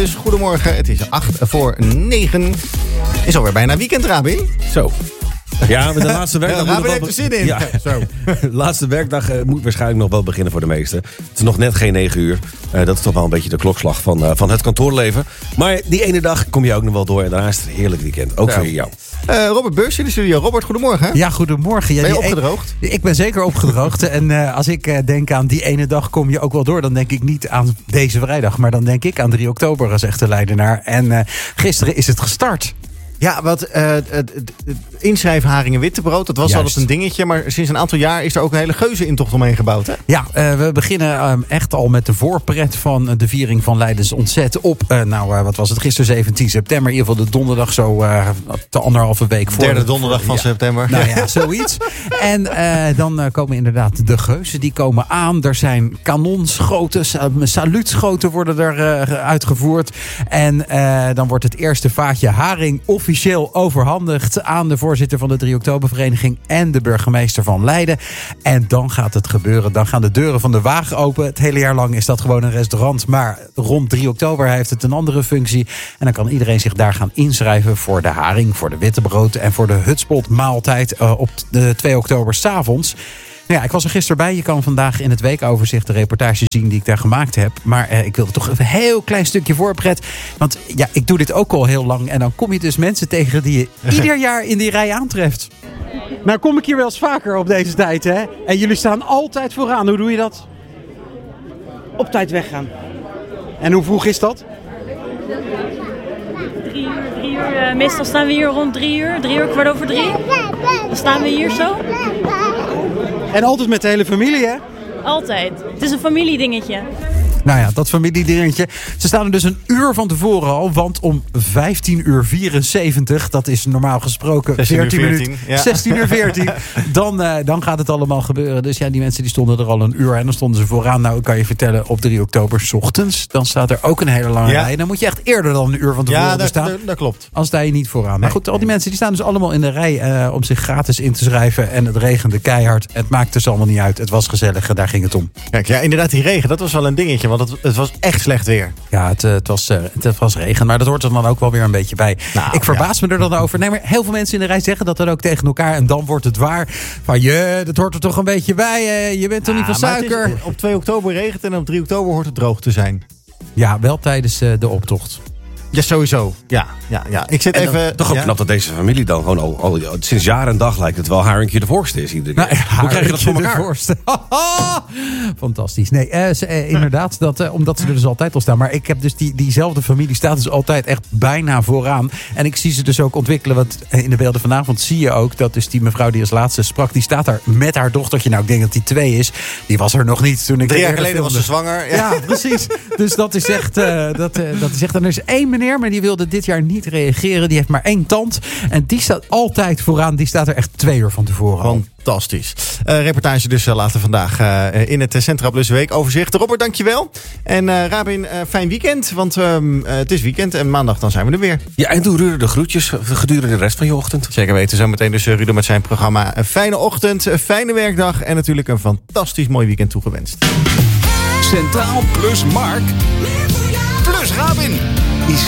dus goedemorgen. Het is 8:08. Is alweer bijna weekend, Rabin. Zo. Ja, met de laatste werkdag... Rabin heeft er zin in. Ja. Zo. De laatste werkdag moet waarschijnlijk nog wel beginnen voor de meesten. Het is nog net geen 9 uur. Dat is toch wel een beetje de klokslag van het kantoorleven. Maar die ene dag kom je ook nog wel door. En daarna is het een heerlijk weekend. Ook voor jou. Robert Beurs in de studio. Robert, goedemorgen. Ja, goedemorgen. Ja, ben je opgedroogd? Ik ben zeker opgedroogd. En als ik denk aan die ene dag kom je ook wel door... dan denk ik niet aan deze vrijdag... maar dan denk ik aan 3 oktober, zegt de Leidenaar. En gisteren is het gestart. Ja, wat inschrijven haringen wittebrood, dat was altijd een dingetje. Maar sinds een aantal jaar is er ook een hele geuzenintocht omheen gebouwd, hè? Ja, we beginnen echt al met de voorpret van de viering van Leidens Ontzet op, wat was het, gisteren 17 september. In ieder geval de donderdag zo de 1,5 week voor. Derde donderdag van september. Nou ja, zoiets. En dan komen inderdaad de geuzen, die komen aan. Er zijn kanonschoten, saluutschoten worden er uitgevoerd. En dan wordt het eerste vaatje haring officieel overhandigd aan de voorzitter van de 3 oktobervereniging en de burgemeester van Leiden. En dan gaat het gebeuren. Dan gaan de deuren van de wagen open. Het hele jaar lang is dat gewoon een restaurant. Maar rond 3 oktober heeft het een andere functie. En dan kan iedereen zich daar gaan inschrijven voor de haring, voor de wittebrood en voor de hutspotmaaltijd op de 2 oktober 's avonds. Ja, ik was er gisteren bij. Je kan vandaag in het weekoverzicht de reportage zien die ik daar gemaakt heb. Maar ik wilde toch even een heel klein stukje voorpret. Want ja, ik doe dit ook al heel lang. En dan kom je dus mensen tegen die je ieder jaar in die rij aantreft. Nou kom ik hier wel eens vaker op deze tijd, hè? En jullie staan altijd vooraan. Hoe doe je dat? Op tijd weggaan. En hoe vroeg is dat? 3 uur. Meestal staan we hier rond 3 uur. 3 uur, 3:15. Dan staan we hier zo. En altijd met de hele familie, hè? Altijd. Het is een familiedingetje. Nou ja, dat familiedingetje. Ze staan er dus een uur van tevoren al. Want om 15:74, dat is normaal gesproken 14 minuten. Ja. 16:14. Dan gaat het allemaal gebeuren. Dus ja, die mensen die stonden er al een uur. En dan stonden ze vooraan. Nou, ik kan je vertellen, op 3 oktober 's ochtends. Dan staat er ook een hele lange rij. Dan moet je echt eerder dan een uur van tevoren staan. Ja, dat klopt. Als sta je niet vooraan. Maar goed, al die mensen die staan dus allemaal in de rij om zich gratis in te schrijven. En het regende keihard. Het maakt dus allemaal niet uit. Het was gezellig. Daar ging het om. Kijk, ja, inderdaad, die regen, dat was wel een dingetje. Want het was echt slecht weer. Ja, het was regen. Maar dat hoort er dan ook wel weer een beetje bij. Nou, ik verbaas me er dan over. Nee, maar heel veel mensen in de rij zeggen dat dan ook tegen elkaar. En dan wordt het waar. Van dat hoort er toch een beetje bij. Je bent toch niet van suiker. Op 2 oktober regent en op 3 oktober hoort het droog te zijn. Ja, wel tijdens de optocht. Ja, sowieso. Ja. Ik zit even... Toch ook knap dat deze familie dan gewoon al sinds jaar en dag lijkt het wel Haringje de voorste is iedere keer. Hoe krijg je dat voor elkaar? Fantastisch. Nee, inderdaad, omdat ze er dus altijd al staan. Maar ik heb dus diezelfde familie staat dus altijd echt bijna vooraan. En ik zie ze dus ook ontwikkelen. Want in de beelden vanavond zie je ook dat dus die mevrouw die als laatste sprak, die staat daar met haar dochtertje. Nou, ik denk dat die 2 is. Die was er nog niet toen ik 3 jaar geleden was ze zwanger. Ja, precies. Dus dat is echt... dat is echt. En er is 1 meneer, maar die wilde dit jaar niet reageren. Die heeft maar 1 tand. En die staat altijd vooraan. Die staat er echt 2 uur van tevoren. Fantastisch. Reportage dus later vandaag in het Centra Plus Week overzicht. Robert, dankjewel. En Rabin, fijn weekend. Want het is weekend en maandag dan zijn we er weer. Ja, en doe Ruud de groetjes gedurende de rest van je ochtend. Zeker weten. Zometeen dus Ruud met zijn programma. Een fijne ochtend, een fijne werkdag. En natuurlijk een fantastisch mooi weekend toegewenst. Centraal plus Mark. Plus Rabin.